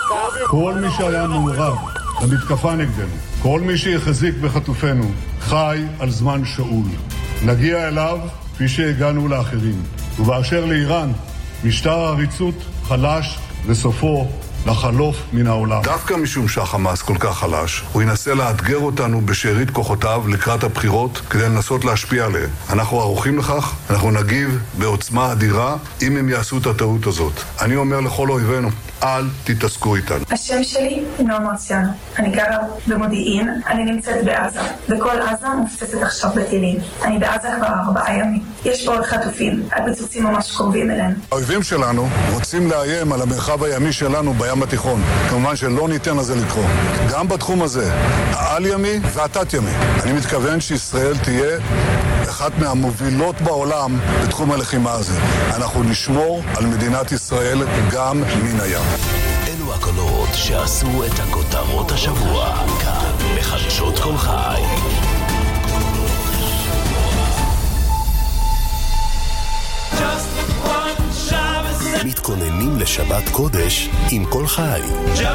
כל מי שהיה מעורב במתקפה נגדנו, כל מי שהחזיק בחטופינו, חי על זמן שאול. נגיע אליו כפי שהגענו לאחרים. ובאשר לאיראן, משטר העריצות חלש וסופו לחלוף מן העולם. דווקא משום שהחמאס כל כך חלש, הוא ינסה לאתגר אותנו בשארית כוחותיו לקראת הבחירות כדי לנסות להשפיע עליהם. אנחנו ערוכים לכך, אנחנו נגיב בעוצמה אדירה אם הם יעשו את הטעות הזאת. אני אומר לכל אויבינו, אל תתעסקו איתנו. השם שלי הוא נועם מרציאנו. אני גרה במודיעין, אני נמצאת בעזה. וכל עזה מופצצת עכשיו בטילים. אני בעזה כבר 4 ימים. יש פה עוד חטופים, הפיצוצים ממש קרובים אלינו. האויבים שלנו רוצים לאיים על המרחב הימי שלנו בים התיכון. כמובן שלא ניתן לזה לקרות. גם בתחום הזה, העל-ימי והתת-ימי. אני מתכוון שישראל תהיה אחת מהמובילות בעולם בתחום הלחימה הזה. אנחנו נשמור על מדינת ישראל גם מן הים. אלו הקולות שעשו את הכותרות השבוע, כאן בחדשות כל חי. מתכוננים לשבת קודש עם כל חי.